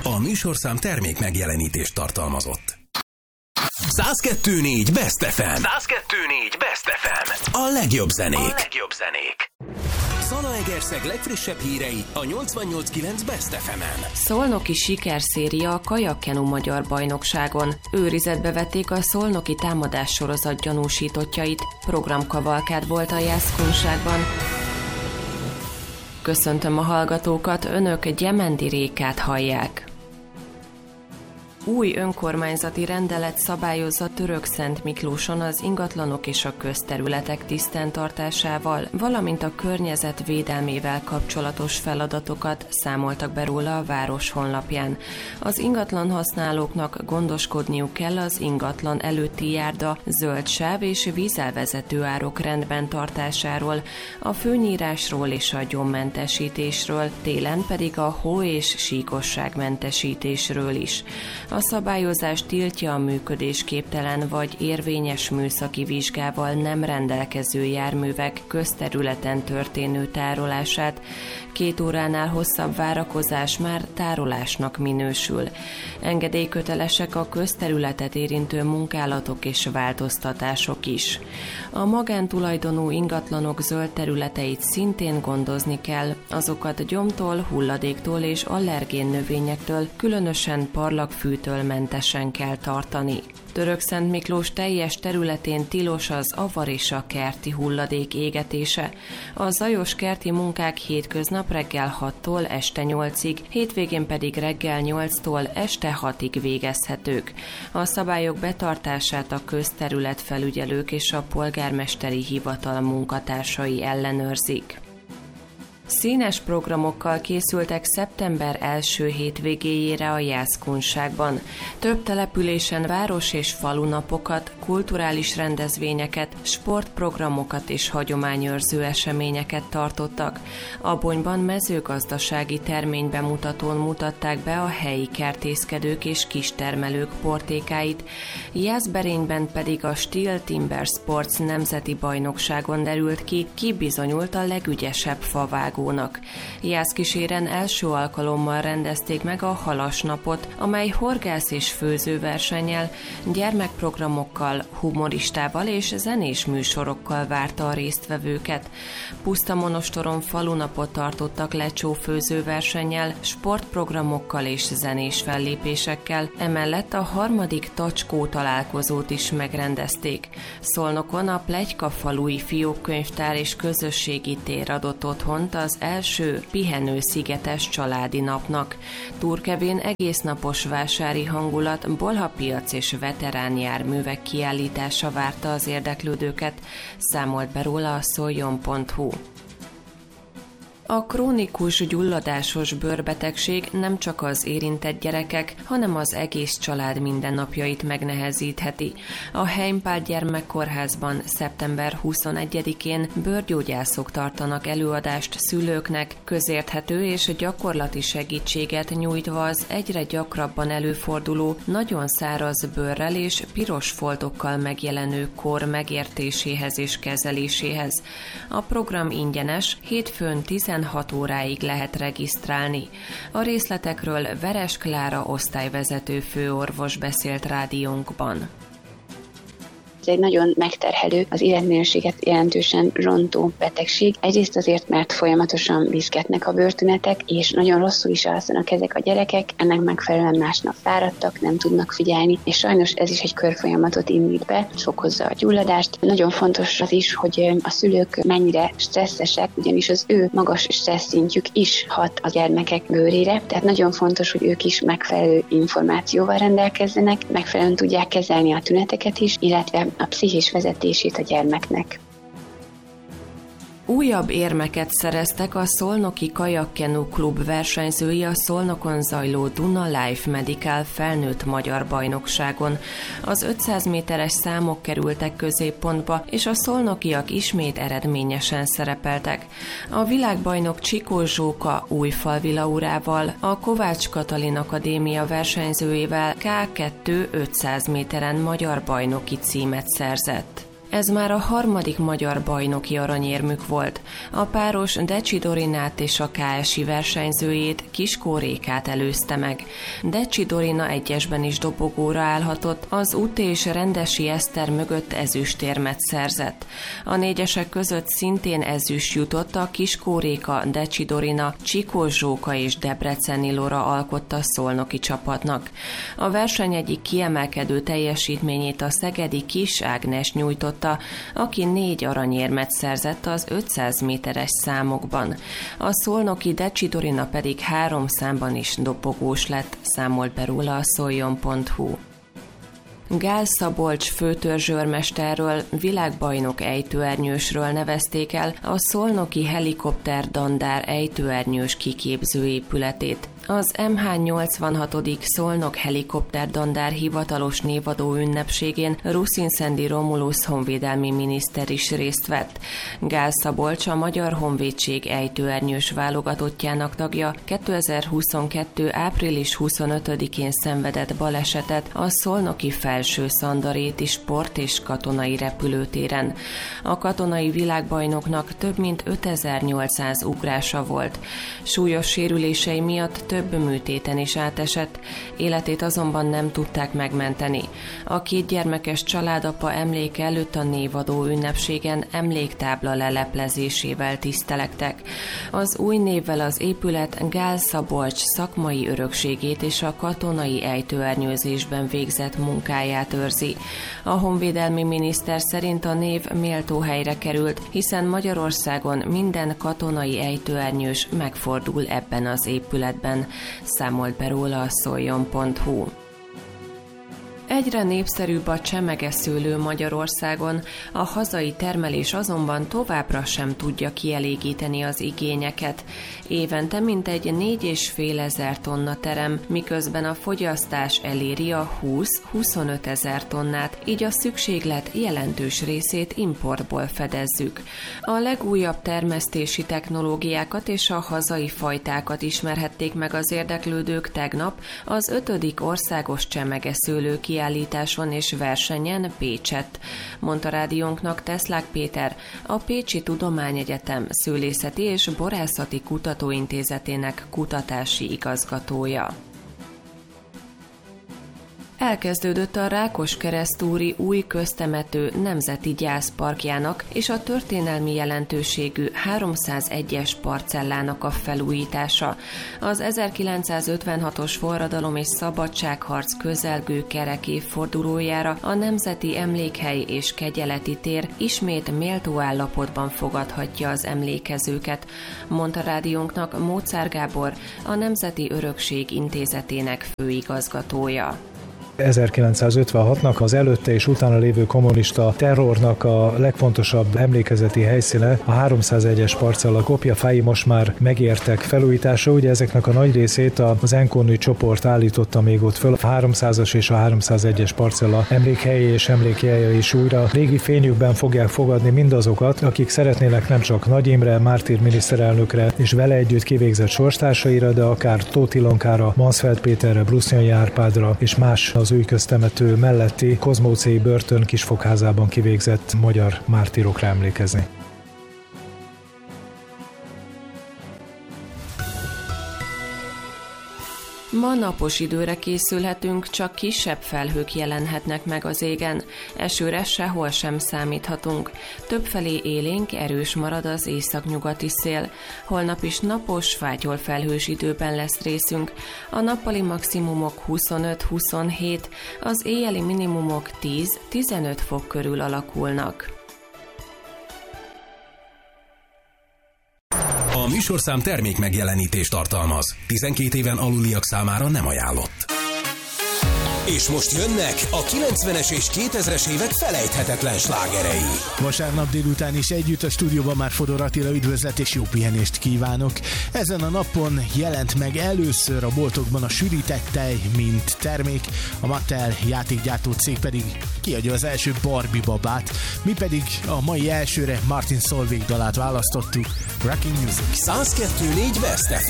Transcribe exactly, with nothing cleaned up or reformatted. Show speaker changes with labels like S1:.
S1: A műsorszám termék megjelenítést tartalmazott. száz kettő négy Best ef em. száz kettő négy Best ef em. A legjobb zenék. A legjobb zenék. Zalaegerszeg legfrissebb hírei a nyolcvannyolc kilenc Best ef emen.
S2: Szolnoki sikerszéria a kajakkenu magyar bajnokságon. Őrizetbe vették a szolnoki támadás sorozat gyanúsítottjait. Programkavalkád volt a Jászkunságban. Köszöntöm a hallgatókat, önök Gyemendi Rékát hallják. Új önkormányzati rendelet szabályozza Törökszentmiklóson az ingatlanok és a közterületek tisztenntartásával, valamint a környezet védelmével kapcsolatos feladatokat, számoltak be róla a város honlapján. Az ingatlan használóknak gondoskodniuk kell az ingatlan előtti járda, zöld sáv és vízelvezető árok rendben tartásáról, a főnyírásról és a gyommentesítésről, télen pedig a hó és síkosságmentesítésről is. A szabályozás tiltja a működésképtelen vagy érvényes műszaki vizsgával nem rendelkező járművek közterületen történő tárolását. Két óránál hosszabb várakozás már tárolásnak minősül. Engedélykötelesek a közterületet érintő munkálatok és változtatások is. A magántulajdonú ingatlanok zöld területeit szintén gondozni kell, azokat gyomtól, hulladéktól és allergén növényektől, különösen parlagfűtől mentesen kell tartani. Törökszentmiklós teljes területén tilos az avar és a kerti hulladék égetése. A zajos kerti munkák hétköznap reggel hattól este nyolcig, hétvégén pedig reggel nyolctól este hatig végezhetők. A szabályok betartását a közterületfelügyelők és a polgármesteri hivatal munkatársai ellenőrzik. Színes programokkal készültek szeptember első hétvégéjére a Jászkunságban. Több településen város- és falunapokat, kulturális rendezvényeket, sportprogramokat és hagyományőrző eseményeket tartottak. Abonyban mezőgazdasági terménybemutatón mutatták be a helyi kertészkedők és kistermelők portékáit, Jászberényben pedig a Steel Timber Sports nemzeti bajnokságon derült ki, ki bizonyult a legügyesebb favágó. Jászkíséren első alkalommal rendezték meg a Halasnapot, amely horgász- és főzőversennyel, gyermekprogramokkal, humoristával és zenés műsorokkal várta a résztvevőket. Pusztamonostoron falunapot tartottak lecsó főzőversennyel, sportprogramokkal és zenés fellépésekkel, emellett a harmadik Tacskó találkozót is megrendezték. Szolnokon a Pletyka falui fiókkönyvtár és közösségi tér adott otthont az első pihenőszigetes családi napnak. Turkevén egésznapos vásári hangulat, bolhapiac és veterán járművek kiállítása várta az érdeklődőket, számolt be róla a szoljon pont hu. A krónikus gyulladásos bőrbetegség nem csak az érintett gyerekek, hanem az egész család mindennapjait megnehezítheti. A Heimpál gyermekkórházban szeptember huszonegyedikén bőrgyógyászok tartanak előadást szülőknek, közérthető és gyakorlati segítséget nyújtva az egyre gyakrabban előforduló, nagyon száraz bőrrel és piros foltokkal megjelenő kór megértéséhez és kezeléséhez. A program ingyenes, hétfőn tizenhat óráig lehet regisztrálni. A részletekről Veres Klára osztályvezető főorvos beszélt rádiónkban.
S3: Ez egy nagyon megterhelő, az életminőséget jelentősen rontó betegség. Egyrészt azért, mert folyamatosan viszketnek a bőrtünetek, és nagyon rosszul is alszanak ezek a gyerekek, ennek megfelelően másnap fáradtak, nem tudnak figyelni, és sajnos ez is egy körfolyamatot indít be, és okozza a gyulladást. Nagyon fontos az is, hogy a szülők mennyire stresszesek, ugyanis az ő magas stressz szintjük is hat a gyermekek bőrére, tehát nagyon fontos, hogy ők is megfelelő információval rendelkezzenek, megfelelően tudják kezelni a tüneteket is, illetve a pszichés vezetését a gyermeknek.
S2: Újabb érmeket szereztek a Szolnoki Kajakkenu Klub versenyzői a Szolnokon zajló Duna Life Medical felnőtt magyar bajnokságon. Az ötszáz méteres számok kerültek középpontba, és a szolnokiak ismét eredményesen szerepeltek. A világbajnok Csikó Zsóka Újfalvi Laurával, a Kovács Katalin Akadémia versenyzőjével ká kettő ötszáz méteren magyar bajnoki címet szerzett. Ez már a harmadik magyar bajnoki aranyérmük volt. A páros Decsi Dorinát és a ká es i versenyzőjét, Kiskó Rékát előzte meg. Decsi Dorina egyesben is dobogóra állhatott, az Út és Rendesi Eszter mögött ezüstérmet szerzett. A négyesek között szintén ezüst jutott, a Kiskó Réka, Decsi Dorina, Csikós Zsóka és Debreceni Lora alkotta szolnoki csapatnak. A verseny egyik kiemelkedő teljesítményét a szegedi Kis Ágnes nyújtotta, aki négy aranyérmet szerzett az ötszáz méteres számokban. A szolnoki Decsi Dorina pedig három számban is dobogós lett, számolt be róla a szoljon pont hu. Gál Szabolcs főtörzsőrmesterről, világbajnok ejtőernyősről nevezték el a szolnoki helikopter dandár ejtőernyős kiképző épületét. Az em há nyolcvanhatodik Szolnok helikopter dandár hivatalos névadó ünnepségén Ruszinszendi Romulus honvédelmi miniszter is részt vett. Gál Szabolcs a Magyar Honvédség ejtőernyős válogatottjának tagja, kétezer-huszonkettő április huszonötödikén szenvedett balesetet a szolnoki Felső Szandaréti sport- és katonai repülőtéren. A katonai világbajnoknak több mint ötezer-nyolcszáz ugrása volt. Súlyos sérülései miatt több műtéten is átesett, életét azonban nem tudták megmenteni. A két gyermekes családapa emléke előtt a névadó ünnepségen emléktábla leleplezésével tisztelektek. Az új névvel az épület Gál Szabolcs szakmai örökségét és a katonai ejtőernyőzésben végzett munkáját őrzi. A honvédelmi miniszter szerint a név méltó helyre került, hiszen Magyarországon minden katonai ejtőernyős megfordul ebben az épületben, számolt be róla a szoljon pont hu. Egyre népszerűbb a csemegeszőlő Magyarországon, a hazai termelés azonban továbbra sem tudja kielégíteni az igényeket. Évente mintegy négy és fél ezer tonna terem, miközben a fogyasztás eléri a húsz-huszonöt ezer tonnát, így a szükséglet jelentős részét importból fedezzük. A legújabb termesztési technológiákat és a hazai fajtákat ismerhették meg az érdeklődők tegnap az ötödik országos csemegeszőlő kiállításon és versenyen Pécsett, mondta rádiónknak Teszlák Péter, a Pécsi Tudományegyetem Szőlészeti és Borászati Kutatóintézetének kutatási igazgatója. Elkezdődött a Rákoskeresztúri új köztemető nemzeti gyászparkjának és a történelmi jelentőségű háromszázegyes parcellának a felújítása. Az ezerkilencszázötvenhatos forradalom és szabadságharc közelgő kerek évfordulójára a Nemzeti Emlékhely és Kegyeleti tér ismét méltó állapotban fogadhatja az emlékezőket, mondta rádiónknak Móczár Gábor, a Nemzeti Örökség Intézetének főigazgatója.
S4: ezerkilencszázötvenhatnak az előtte és utána lévő kommunista terrornak a legfontosabb emlékezeti helyszíne, a háromszázegyes parcella kopjafái most már megértek felújítása. Ugye ezeknek a nagy részét az Enkonnyi csoport állította még ott föl. A háromszázas és a háromszázegyes parcella emlékhelye és emlékjelje is újra régi fényükben fogják fogadni mindazokat, akik szeretnének nem csak Nagy Imre, mártír miniszterelnökre és vele együtt kivégzett sorstársaira, de akár Tóth Ilonkára, Mansfeld Péterre, Brusnyai Árpádra és más az új köztemető melletti Kozmócéi börtön kisfogházában kivégzett magyar mártírokra emlékezni.
S2: Ma napos időre készülhetünk, csak kisebb felhők jelenhetnek meg az égen. Esőre sehol sem számíthatunk. Többfelé élénk, erős marad az északnyugati szél. Holnap is napos, fátyol felhős időben lesz részünk. A nappali maximumok huszonöt-huszonhét, az éjjeli minimumok tíz-tizenöt fok körül alakulnak.
S1: A műsorszám termék megjelenítést tartalmaz. tizenkét éven aluliak számára nem ajánlott. És most jönnek a kilencvenes és kétezres évek felejthetetlen slágerei.
S5: Vasárnap délután is együtt a stúdióban már Fodor Attila, üdvözlet és jó pihenést kívánok. Ezen a napon jelent meg először a boltokban a sűrített tej, mint termék, a Mattel játékgyártó cég pedig kiadja az első Barbie babát, mi pedig a mai elsőre Martin Solveig dalát választottuk, Rocking Music.
S1: száz kettő négy Best ef em.